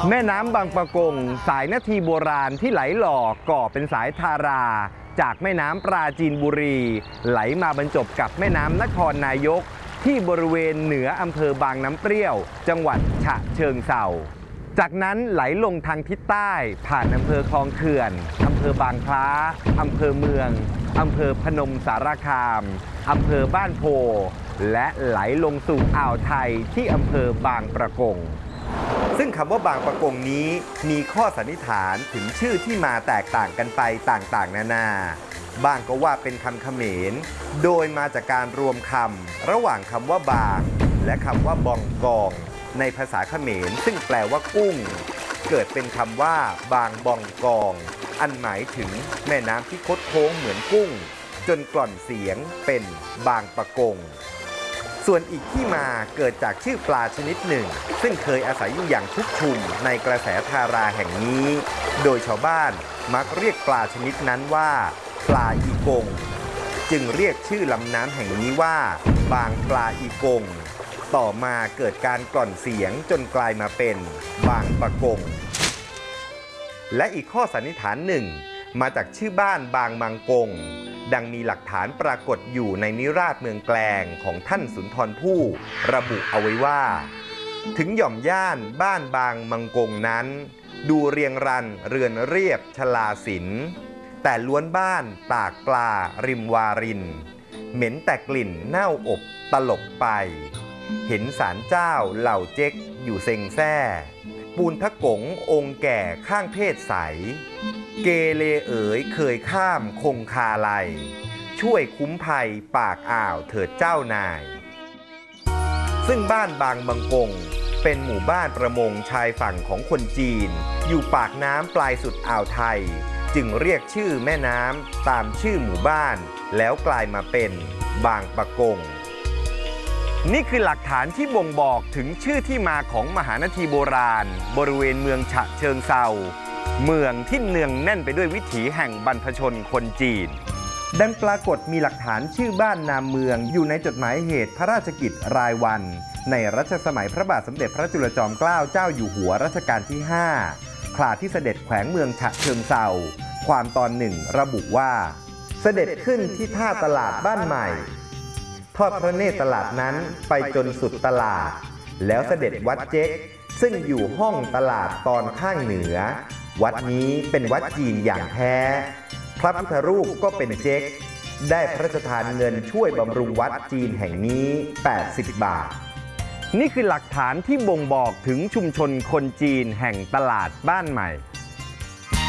แม่น้ำบางปะกงสายนาทีโบราณที่ไหลหล่อก่อเป็นสายทาราจากแม่น้ำปราจีนบุรีไหลมาบรรจบกับแม่น้ำนครนายกที่บริเวณเหนืออำเภอบางน้ำเปรี้ยวจังหวัดฉะเชิงเทราจากนั้นไหลลงทางทิศใต้ผ่านอำเภอคลองเขื่อนอำเภอบางคล้าอำเภอเมืองอำเภอพนมสารคามอำเภอบ้านโพและไหลลงสู่อ่าวไทยที่อำเภอบางปะกงซึ่งคำว่าบางปะกงนี้มีข้อสันนิษฐานถึงชื่อที่มาแตกต่างกันไปต่างๆนานาบางก็ว่าเป็นคำเขมรโดยมาจากการรวมคำระหว่างคำว่าบางและคำว่าบองกองในภาษาเขมรซึ่งแปลว่ากุ้งเกิดเป็นคำว่าบางบองกองอันหมายถึงแม่น้ำที่คดโค้งเหมือนกุ้งจนกล่อนเสียงเป็นบางปะกงส่วนอีกที่มาเกิดจากชื่อปลาชนิดหนึ่งซึ่งเคยอาศัยอยู่อย่างชุกชุมในกระแสทาราแห่งนี้โดยชาวบ้านมักเรียกปลาชนิดนั้นว่าปลาอีกงจึงเรียกชื่อลำน้ำแห่งนี้ว่าบางปลาอีกงต่อมาเกิดการกล่อนเสียงจนกลายมาเป็นบางปะกงและอีกข้อสันนิษฐานหนึ่งมาจากชื่อบ้านบางมังกงดังมีหลักฐานปรากฏอยู่ในนิราศเมืองแกลงของท่านสุนทรภู่ระบุเอาไว้ว่าถึงหย่อมย่านบ้านบางมังกงนั้นดูเรียงรันเรือนเรียบชลาศิลป์แต่ล้วนบ้านตากปลาริมวารินเหม็นแต่กลิ่นเน่าอบตลบไปเห็นศาลเจ้าเหล่าเจ๊กอยู่เซ็งแซ่ปูนทะกงองค์แก่ข้างเพศใสเกเลเอ๋ยเคยข้ามคงคาไลช่วยคุ้มภัยปากอ่าวเถิดเจ้านายซึ่งบ้านบางมังกงเป็นหมู่บ้านประมงชายฝั่งของคนจีนอยู่ปากน้ำปลายสุดอ่าวไทยจึงเรียกชื่อแม่น้ำตามชื่อหมู่บ้านแล้วกลายมาเป็นบางปะกงนี่คือหลักฐานที่บ่งบอกถึงชื่อที่มาของมหานาทีโบราณบริเวณเมืองฉะเชิงเทราเมืองที่เนืองแน่นไปด้วยวิถีแห่งบรรพชนคนจีนดังปรากฏมีหลักฐานชื่อบ้านนามเมืองอยู่ในจดหมายเหตุพระราชกิจรายวันในรัชสมัยพระบาทสมเด็จพระจุลจอมเกล้าเจ้าอยู่หัวรัชกาลที่5คลาที่เสด็จแขวงเมืองฉะเชิงเทราความตอนหนึ่งระบุว่าเสด็จขึ้นที่ท่าตลาดบ้านใหม่ทอดพระเนตรตลาดนั้นไปจนสุดตลาดแล้วเสด็จวัดเจ๊กซึ่งอยู่ห้องตลาดตอนข้างเหนือวัดนี้เป็นวัดจีนอย่างแท้พระพุทธรูปก็เป็นเจ๊กได้พระราชทานเงินช่วยบำรุงวัดจีนแห่งนี้80 บาทนี่คือหลักฐานที่บ่งบอกถึงชุมชนคนจีนแห่งตลาดบ้านใหม่